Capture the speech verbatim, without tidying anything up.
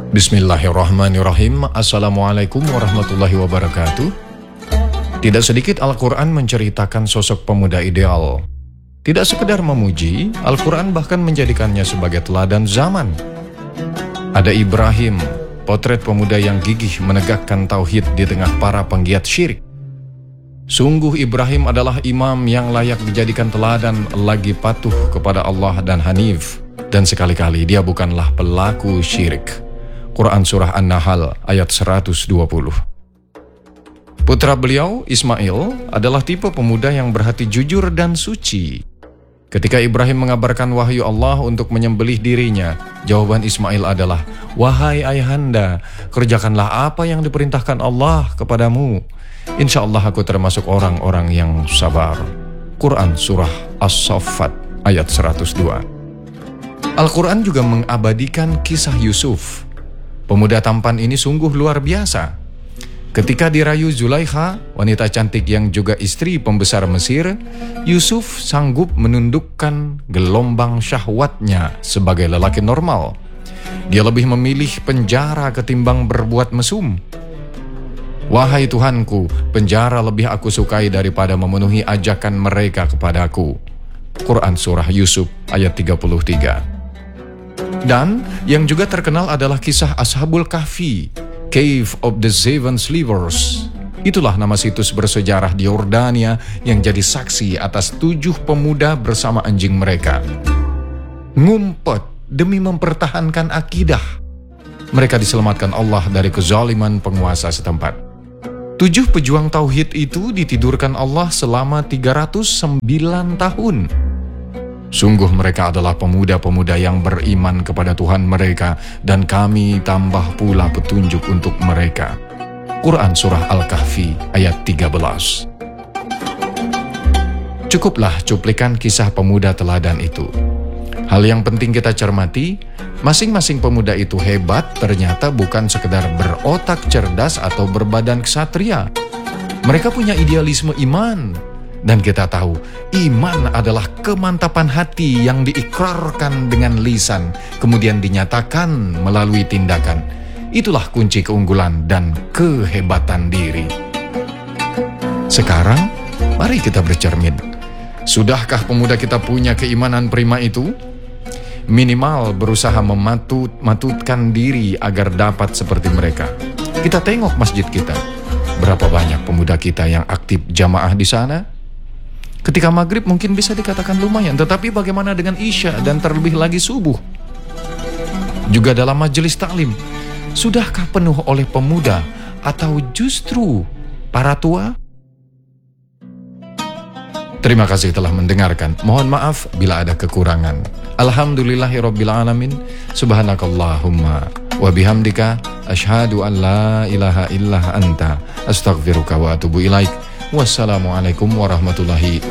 Bismillahirrahmanirrahim. Assalamualaikum warahmatullahi wabarakatuh. Tidak sedikit Al-Quran menceritakan sosok pemuda ideal. Tidak sekedar memuji, Al-Quran bahkan menjadikannya sebagai teladan zaman. Ada Ibrahim, potret pemuda yang gigih menegakkan tauhid di tengah para penggiat syirik. Sungguh Ibrahim adalah imam yang layak dijadikan teladan, lagi patuh kepada Allah dan hanif. Dan sekali-kali dia bukanlah pelaku syirik. Quran Surah An-Nahl ayat seratus dua puluh. Putra beliau, Ismail, adalah tipe pemuda yang berhati jujur dan suci. Ketika Ibrahim mengabarkan wahyu Allah untuk menyembelih dirinya, jawaban Ismail adalah, "Wahai ayahanda, kerjakanlah apa yang diperintahkan Allah kepadamu. Insya Allah aku termasuk orang-orang yang sabar." Quran Surah As-Saffat ayat seratus dua. Al-Quran juga mengabadikan kisah Yusuf. Pemuda tampan ini sungguh luar biasa. Ketika dirayu Zulaikha, wanita cantik yang juga istri pembesar Mesir, Yusuf sanggup menundukkan gelombang syahwatnya sebagai lelaki normal. Dia lebih memilih penjara ketimbang berbuat mesum. "Wahai Tuhanku, penjara lebih aku sukai daripada memenuhi ajakan mereka kepadaku." Quran Surah Yusuf ayat tiga puluh tiga. Dan yang juga terkenal adalah kisah Ashabul Kahfi, Cave of the Seven Slivers. Itulah nama situs bersejarah di Yordania yang jadi saksi atas tujuh pemuda bersama anjing mereka. Ngumpet demi mempertahankan akidah. Mereka diselamatkan Allah dari kezaliman penguasa setempat. Tujuh pejuang tauhid itu ditidurkan Allah selama tiga ratus sembilan tahun. Sungguh mereka adalah pemuda-pemuda yang beriman kepada Tuhan mereka, dan kami tambah pula petunjuk untuk mereka. Quran Surah Al-Kahfi ayat tiga belas. Cukuplah cuplikan kisah pemuda teladan itu. Hal yang penting kita cermati, masing-masing pemuda itu hebat ternyata bukan sekedar berotak cerdas atau berbadan ksatria. Mereka punya idealisme iman. Dan kita tahu, iman adalah kemantapan hati yang diikrarkan dengan lisan, kemudian dinyatakan melalui tindakan. Itulah kunci keunggulan dan kehebatan diri. Sekarang, mari kita bercermin. Sudahkah pemuda kita punya keimanan prima itu? Minimal berusaha mematut-matutkan diri agar dapat seperti mereka. Kita tengok masjid kita. Berapa banyak pemuda kita yang aktif jamaah di sana? Ketika maghrib mungkin bisa dikatakan lumayan, tetapi bagaimana dengan isya dan terlebih lagi subuh? Juga dalam majelis taklim, sudahkah penuh oleh pemuda atau justru para tua? Terima kasih telah mendengarkan. Mohon maaf bila ada kekurangan. Alhamdulillahirrabbilalamin. Subhanakallahumma wa bihamdika asyhadu an la ilaha illa anta astaghfiruka wa atubu ilaik. Wassalamualaikum warahmatullahi wabarakatuh.